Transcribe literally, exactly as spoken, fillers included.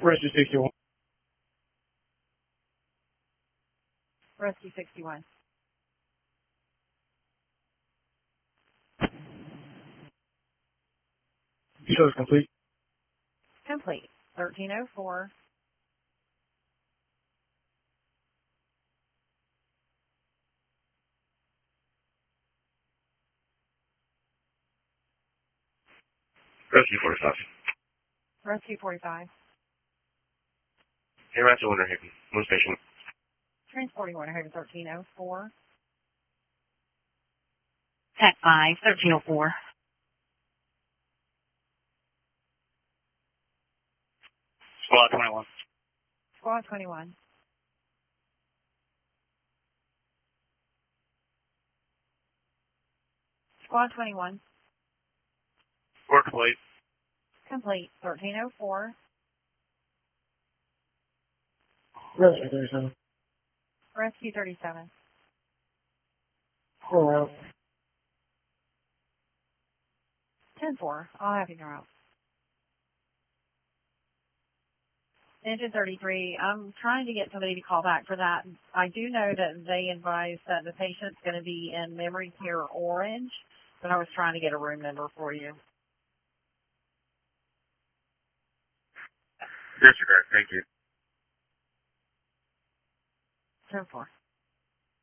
Rescue sixty-one. Rescue sixty-one. Shows complete. Complete. thirteen oh four. Rescue forty-five. Rescue forty-five. Hey, Rancho Winter Haven. Moon Station. Transporting Winter Haven thirteen oh four. Tech five, thirteen oh four. Squad twenty-one. Squad twenty-one. Squad twenty-one. Work complete. Complete. thirteen oh four. Rescue thirty-seven. Rescue thirty-seven. Four out. ten four. I'll have you know out. Engine thirty-three, I'm trying to get somebody to call back for that. I do know that they advised that the patient's going to be in memory care orange, but I was trying to get a room number for you. Disregard. Thank you. ten four.